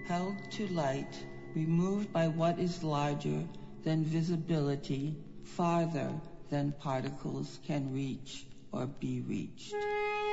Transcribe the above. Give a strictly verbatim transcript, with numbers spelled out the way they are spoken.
held to light, removed by what is larger than visibility, farther than particles can reach or be reached.